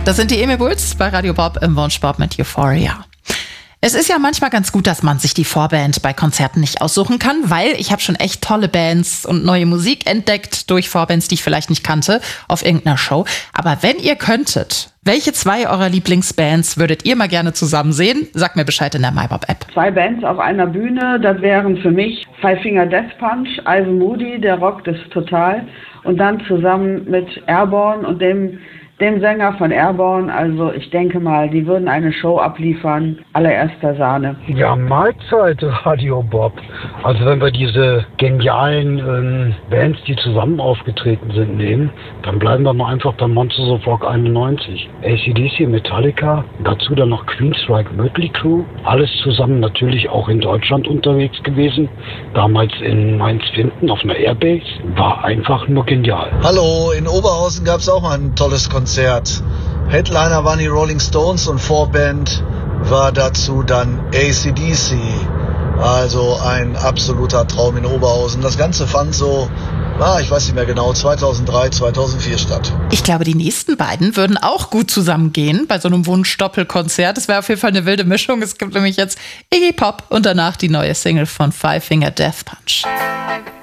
Das sind die Emil Bulls bei Radio Bob im Wunschbob mit Euphoria. Es ist ja manchmal ganz gut, dass man sich die Vorband bei Konzerten nicht aussuchen kann, weil ich habe schon echt tolle Bands und neue Musik entdeckt durch Vorbands, die ich vielleicht nicht kannte, auf irgendeiner Show. Aber wenn ihr könntet, welche 2 eurer Lieblingsbands würdet ihr mal gerne zusammen sehen? Sagt mir Bescheid in der MyBob-App. 2 Bands auf einer Bühne, das wären für mich Five Finger Death Punch, Ivan Moody, der rockt es total. Und dann zusammen mit Airborne und dem Sänger von Airborne, also ich denke mal, die würden eine Show abliefern, allererster Sahne. Ja, Mahlzeit, Radio Bob. Also wenn wir diese genialen Bands, die zusammen aufgetreten sind, nehmen, dann bleiben wir mal einfach bei Monsters of Rock 91. AC/DC, Metallica, dazu dann noch Queensryche, Mötley Crüe, alles zusammen natürlich auch in Deutschland unterwegs gewesen, damals in Mainz-Winden auf einer Airbase, war einfach nur genial. Hallo, in Oberhausen gab es auch mal ein tolles Konzert. Headliner waren die Rolling Stones und Vorband war dazu dann AC/DC. Also ein absoluter Traum in Oberhausen. Das Ganze fand so, ich weiß nicht mehr genau, 2003, 2004 statt. Ich glaube, die nächsten beiden würden auch gut zusammengehen bei so einem Wunsch-Doppelkonzert. Das wäre auf jeden Fall eine wilde Mischung. Es gibt nämlich jetzt Iggy Pop und danach die neue Single von Five Finger Death Punch.